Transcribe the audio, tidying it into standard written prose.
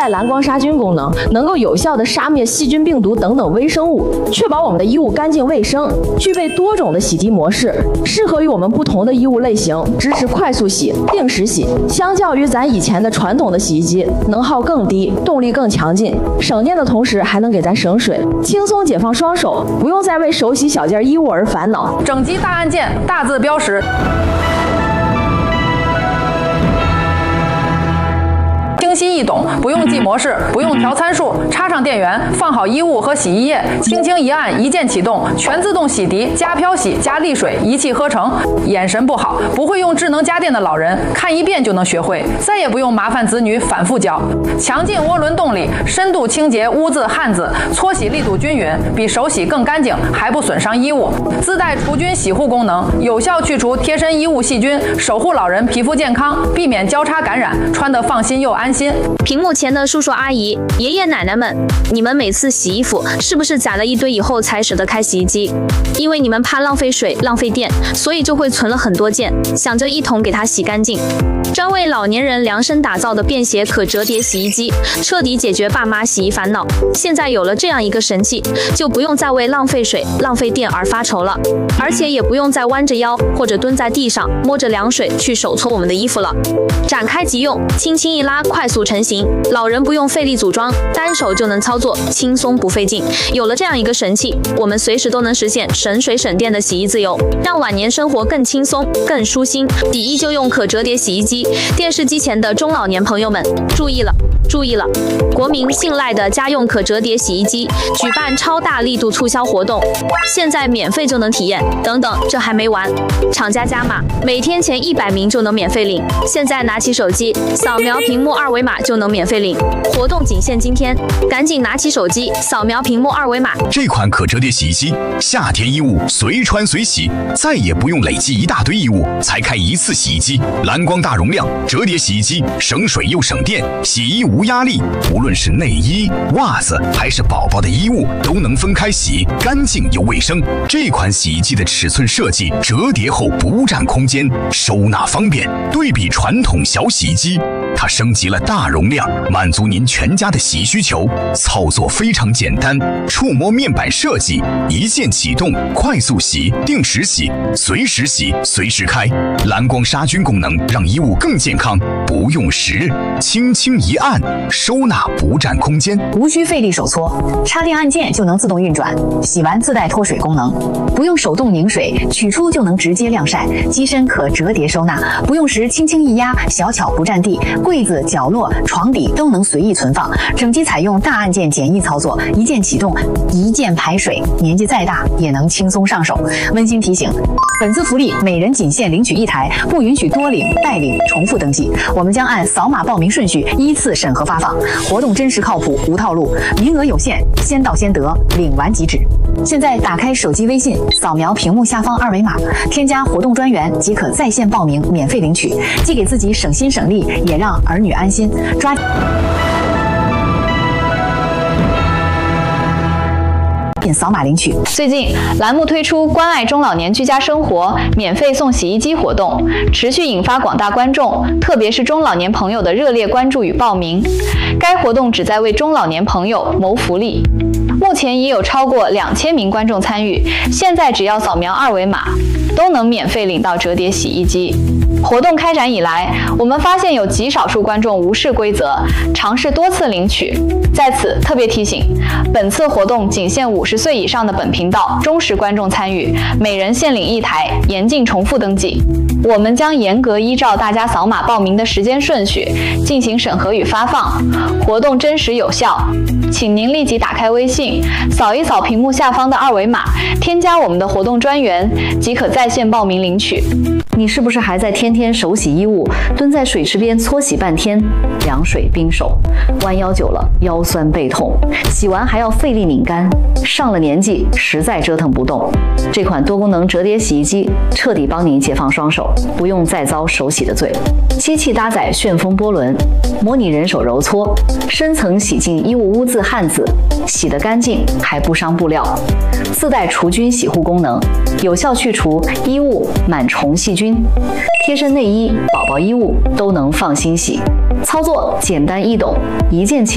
带蓝光杀菌功能，能够有效的杀灭细菌、病毒等等微生物，确保我们的衣物干净卫生。具备多种的洗涤模式，适合于我们不同的衣物类型，支持快速洗、定时洗。相较于咱以前的传统的洗衣机，能耗更低，动力更强劲，省电的同时还能给咱省水，轻松解放双手，不用再为手洗小件衣物而烦恼。 整机大按键，大字标识。清晰易懂，不用记模式，不用调参数，插上电源，放好衣物和洗衣液，轻轻一按，一键启动，全自动洗涤加漂洗加沥水，一气呵成。眼神不好，不会用智能家电的老人，看一遍就能学会，再也不用麻烦子女反复教。强劲涡轮动力，深度清洁污渍汗渍，搓洗力度均匀，比手洗更干净，还不损伤衣物。自带除菌洗护功能，有效去除贴身衣物细菌，守护老人皮肤健康，避免交叉感染，穿得放心又安心。 屏幕前的叔叔阿姨、爷爷奶奶们，你们每次洗衣服是不是攒了一堆以后才舍得开洗衣机？因为你们怕浪费水、浪费电，所以就会存了很多件，想着一桶给它洗干净。专为老年人量身打造的便携可折叠洗衣机，彻底解决爸妈洗衣烦恼。现在有了这样一个神器，就不用再为浪费水、浪费电而发愁了，而且也不用再弯着腰或者蹲在地上摸着凉水去手搓我们的衣服了。展开即用，轻轻一拉，快速成型，老人不用费力组装，单手就能操作，轻松不费劲。有了这样一个神器，我们随时都能实现省水省电的洗衣自由，让晚年生活更轻松、更舒心。第一就用可折叠洗衣机，电视机前的中老年朋友们注意了！注意了！国民信赖的家用可折叠洗衣机举办超大力度促销活动，现在免费就能体验。等等，这还没完，厂家加码，每天前100名就能免费领。现在拿起手机，扫描屏幕2维码就能免费领。活动仅限今天，赶紧拿起手机，扫描屏幕2维码。 这款可折叠洗衣机，夏天衣物随穿随洗，再也不用累积一大堆衣物才开一次洗衣机。蓝光大容量折叠洗衣机，省水又省电，洗衣无压力，无论是内衣、袜子还是宝宝的衣物，都能分开洗，干净又卫生。这款洗衣机的尺寸设计，折叠后不占空间，收纳方便。对比传统小洗衣机，它升级了大容量，满足您全家的洗衣需求。操作非常简单，触摸面板设计，一键启动，快速洗、定时洗、随时洗、随时开。蓝光杀菌功能让衣物更健康，不用时，轻轻一按，收纳不占空间， 无需费力手搓，插电按键就能自动运转。洗完自带脱水功能，不用手动拧水，取出就能直接晾晒。机身可折叠收纳，不用时轻轻一压，小巧不占地，柜子、角落、床底都能随意存放。整机采用大按键简易操作，一键启动，一键排水，年纪再大也能轻松上手。温馨提醒，本次福利每人仅限领取1台，不允许多领、代领、重复登记。我们将按扫码报名顺序依次审核发放，活动真实靠谱，无套路，名额有限，先到先得，领完即止。现在打开手机微信，扫描屏幕下方2维码，添加活动专员即可在线报名，免费领取，既给自己省心省力，也让儿女安心。抓紧扫码领取。 最近，栏目推出关爱中老年居家生活免费送洗衣机活动，持续引发广大观众，特别是中老年朋友的热烈关注与报名。该活动旨在为中老年朋友谋福利。目前已有超过2000名观众参与，现在只要扫描2维码，都能免费领到折叠洗衣机。活动开展以来，我们发现有极少数观众无视规则，尝试多次领取。在此特别提醒，本次活动仅限50岁以上的本频道忠实观众参与，每人限领1台，严禁重复登记。我们将严格依照大家扫码报名的时间顺序进行审核与发放，活动真实有效。请您立即打开微信，扫一扫屏幕下方的2维码，添加我们的活动专员，即可在线报名领取。 你是不是还在天天手洗衣物，蹲在水池边搓洗半天，凉水冰手，弯腰久了腰酸背痛，洗完还要费力拧干，上了年纪实在折腾不动。这款多功能折叠洗衣机彻底帮您解放双手，不用再遭手洗的罪。机器搭载旋风波轮，模拟人手揉搓，深层洗净衣物污渍汗渍，洗得干净还不伤布料。自带除菌洗护功能，有效去除衣物螨虫细菌，贴身内衣、宝宝衣物都能放心洗。操作简单易懂，一键